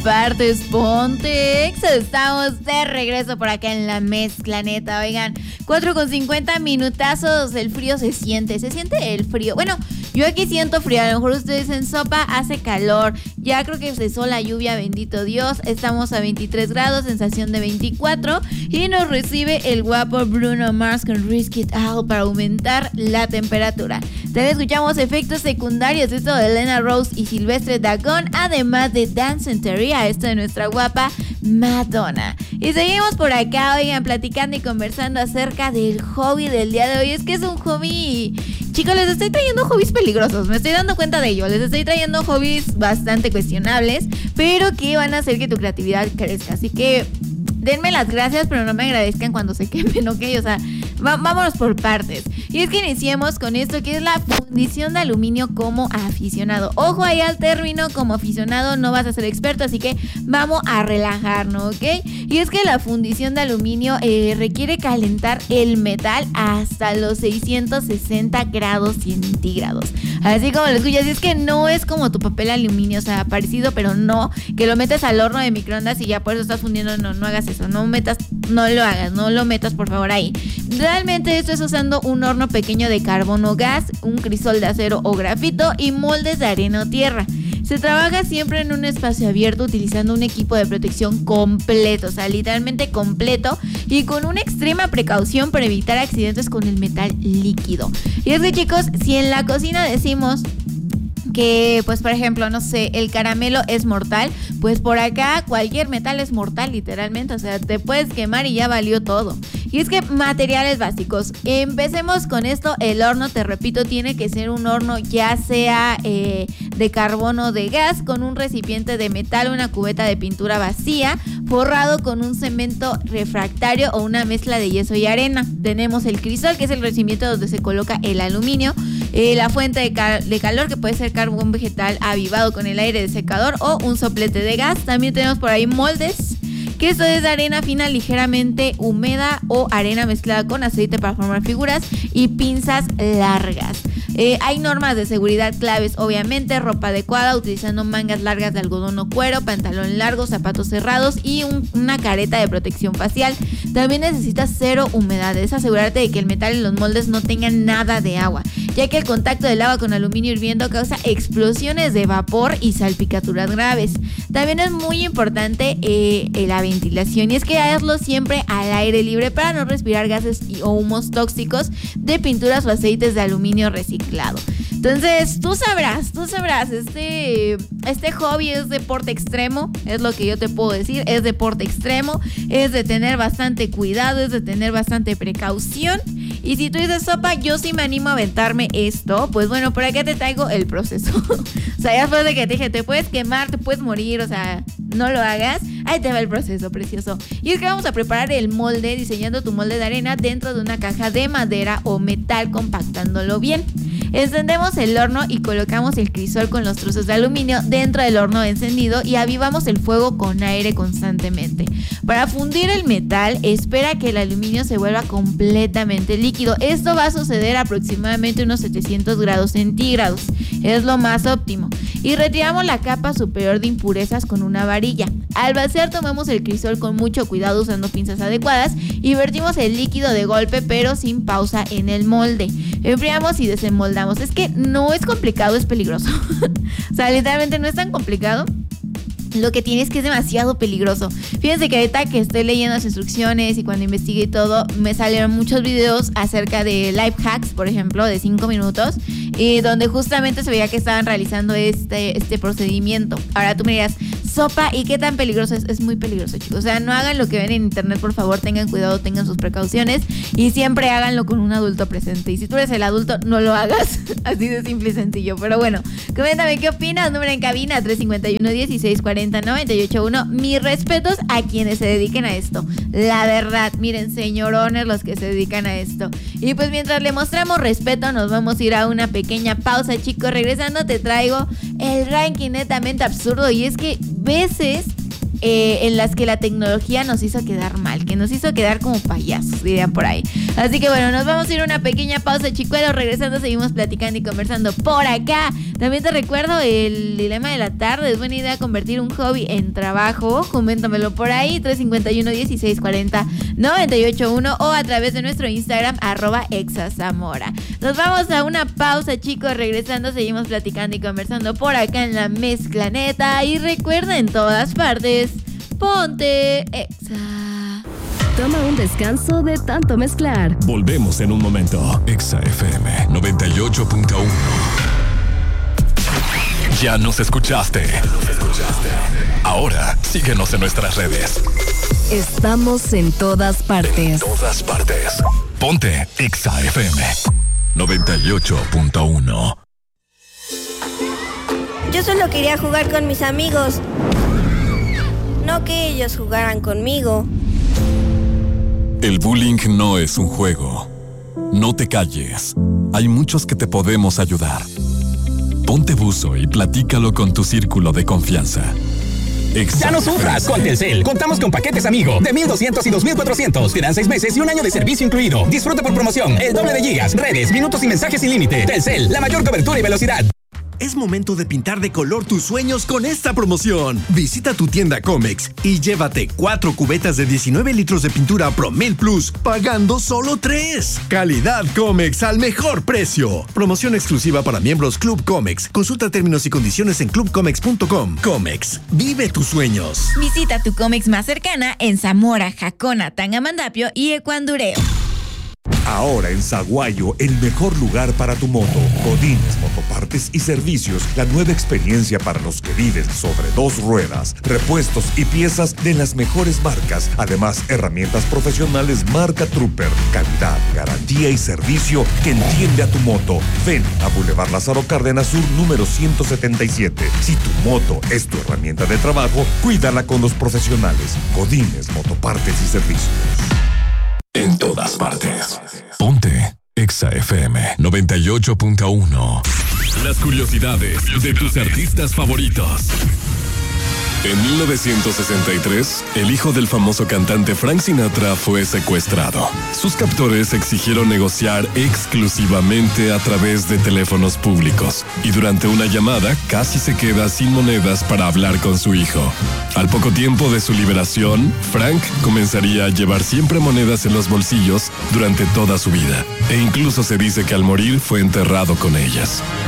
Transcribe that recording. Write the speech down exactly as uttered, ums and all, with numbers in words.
partes, Pontex. Estamos de regreso por acá en la mezcla, neta. Oigan, cuatro con cincuenta minutazos. El frío se siente, se siente el frío. Bueno, yo aquí siento frío. A lo mejor ustedes en Sopa hace calor. Ya creo que cesó la lluvia, bendito Dios. Estamos a veintitrés grados, sensación de veinticuatro. Y nos recibe el guapo Bruno Mars con Risk It All para aumentar la temperatura. También escuchamos efectos secundarios, esto de Elena Rose y Silvestre Dagón, además de Danceteria, esto de nuestra guapa Madonna. Y seguimos por acá, oigan, platicando y conversando acerca del hobby del día de hoy. Es que es un hobby... Chicos, les estoy trayendo hobbies peligrosos, me estoy dando cuenta de ello. Les estoy trayendo hobbies bastante cuestionables, pero que van a hacer que tu creatividad crezca. Así que denme las gracias, pero no me agradezcan cuando se quemen, ¿ok? O sea, va, vámonos por partes. Y es que iniciemos con esto, que es la fundición de aluminio como aficionado. Ojo ahí al término, como aficionado no vas a ser experto, así que vamos a relajarnos, ¿ok? Y es que la fundición de aluminio eh, requiere calentar el metal hasta los seiscientos sesenta grados centígrados. Así como lo escuchas, y es que no es como tu papel aluminio, o sea, parecido, pero no, que lo metes al horno de microondas y ya por eso estás fundiendo. No, no hagas eso, no metas, no lo hagas, no lo metas por favor ahí. Realmente esto es usando un horno pequeño de carbón o gas, un crisol de acero o grafito y moldes de arena o tierra. Se trabaja siempre en un espacio abierto utilizando un equipo de protección completo, o sea, literalmente completo, y con una extrema precaución para evitar accidentes con el metal líquido. Y es que, chicos, si en la cocina decimos que, pues, por ejemplo, no sé, el caramelo es mortal, pues por acá cualquier metal es mortal, literalmente, o sea, te puedes quemar y ya valió todo. Y es que materiales básicos, empecemos con esto. El horno, te repito, tiene que ser un horno ya sea eh, de carbón o de gas, con un recipiente de metal, una cubeta de pintura vacía, forrado con un cemento refractario o una mezcla de yeso y arena. Tenemos el crisol, que es el recipiente donde se coloca el aluminio, eh, la fuente de, cal- de calor, que puede ser carbón vegetal avivado con el aire de secador o un soplete de gas. También tenemos por ahí moldes, que esto es arena fina ligeramente húmeda o arena mezclada con aceite para formar figuras, y pinzas largas. Eh, hay normas de seguridad claves, obviamente: ropa adecuada utilizando mangas largas de algodón o cuero, pantalón largo, zapatos cerrados y un, una careta de protección facial. También necesitas cero humedad, es asegurarte de que el metal en los moldes no tenga nada de agua, ya que el contacto del agua con aluminio hirviendo causa explosiones de vapor y salpicaduras graves. También es muy importante eh, la ventilación, y es que hazlo siempre al aire libre para no respirar gases y, o humos tóxicos de pinturas o aceites de aluminio reciclado. Entonces, tú sabrás, tú sabrás, este, este hobby es deporte extremo, es lo que yo te puedo decir, es deporte extremo, es de tener bastante cuidado, es de tener bastante precaución. Y si tú dices, Sopa, yo sí me animo a aventarme esto, pues bueno, por acá te traigo el proceso. O sea, ya después de que te dije, te puedes quemar, te puedes morir, o sea, no lo hagas, ahí te va el proceso, precioso. Y es que vamos a preparar el molde, diseñando tu molde de arena dentro de una caja de madera o metal, compactándolo bien. Encendemos el horno y colocamos el crisol con los trozos de aluminio dentro del horno encendido y avivamos el fuego con aire constantemente. Para fundir el metal, espera que el aluminio se vuelva completamente líquido. Esto va a suceder aproximadamente unos setecientos grados centígrados. Es lo más óptimo. Y retiramos la capa superior de impurezas con una varilla. Al vaciar, tomamos el crisol con mucho cuidado usando pinzas adecuadas y vertimos el líquido de golpe, pero sin pausa, en el molde. Enfriamos y desenmoldamos. Es que no es complicado, es peligroso. O sea, literalmente no es tan complicado. Lo que tiene es que es demasiado peligroso. Fíjense que ahorita que estoy leyendo las instrucciones y cuando investigué todo, me salieron muchos videos acerca de life hacks, por ejemplo, de cinco minutos, y donde justamente se veía que estaban realizando este, este procedimiento. Ahora tú me dirás, Sopa, ¿y qué tan peligroso es? Es muy peligroso, chicos. O sea, no hagan lo que ven en internet, por favor, tengan cuidado, tengan sus precauciones y siempre háganlo con un adulto presente. Y si tú eres el adulto, no lo hagas. Así de simple y sencillo. Pero bueno, coméntame qué opinas. Número en cabina tres cinco uno, dieciséis cuarenta, noventa y ocho uno. Mis respetos a quienes se dediquen a esto. La verdad, miren, señorones los que se dedican a esto. Y pues mientras le mostramos respeto, nos vamos a ir a una pequeña pausa, chicos. Regresando te traigo el ranking netamente absurdo. Y es que veces eh, en las que la tecnología nos hizo quedar mal, que nos hizo quedar como payasos, dirían por ahí. Así que bueno, nos vamos a ir a una pequeña pausa, chicuelos. Regresando seguimos platicando y conversando por acá. También te recuerdo el dilema de la tarde. ¿Es buena idea convertir un hobby en trabajo? Coméntamelo por ahí, tres cinco uno, dieciséis cuarenta, noventa y ocho uno o a través de nuestro Instagram, arroba exazamora. Nos vamos a una pausa, chicos. Regresando seguimos platicando y conversando por acá en la Mezclaneta. Y recuerda, en todas partes, ponte Exa. Toma un descanso de tanto mezclar. Volvemos en un momento. Exa F M noventa y ocho punto uno. Ya nos escuchaste. Ahora síguenos en nuestras redes. Estamos en todas partes. En todas partes. Ponte Exa F M noventa y ocho punto uno. Yo solo quería jugar con mis amigos, no que ellos jugaran conmigo. El bullying no es un juego. No te calles. Hay muchos que te podemos ayudar. Ponte buzo y platícalo con tu círculo de confianza. Exa. Ya no sufras con Telcel. Contamos con paquetes Amigo de mil doscientos y dos mil cuatrocientos. Te dan seis meses y un año de servicio incluido. Disfruta por promoción el doble de gigas, redes, minutos y mensajes sin límite. Telcel, la mayor cobertura y velocidad. Es momento de pintar de color tus sueños con esta promoción. Visita tu tienda Comex y llévate cuatro cubetas de diecinueve litros de pintura Promel Plus, pagando solo tres. Calidad Comex al mejor precio. Promoción exclusiva para miembros Club Comex. Consulta términos y condiciones en club comex punto com. Comex, vive tus sueños. Visita tu Comex más cercana en Zamora, Jacona, Tangamandapio y Ecuandureo. Ahora en Saguayo, el mejor lugar para tu moto. Godínez Motopartes y Servicios, la nueva experiencia para los que viven sobre dos ruedas. Repuestos y piezas de las mejores marcas. Además, herramientas profesionales marca Trooper. Calidad, garantía y servicio que entiende a tu moto. Ven a Boulevard Lázaro Cárdenas Sur, número ciento setenta y siete. Si tu moto es tu herramienta de trabajo, cuídala con los profesionales. Godínez Motopartes y Servicios. En todas partes. Ponte Exa F M noventa y ocho punto uno. Las curiosidades de tus artistas favoritos. En mil novecientos sesenta y tres, el hijo del famoso cantante Frank Sinatra fue secuestrado. Sus captores exigieron negociar exclusivamente a través de teléfonos públicos y durante una llamada casi se queda sin monedas para hablar con su hijo. Al poco tiempo de su liberación, Frank comenzaría a llevar siempre monedas en los bolsillos durante toda su vida e incluso se dice que al morir fue enterrado con ellas.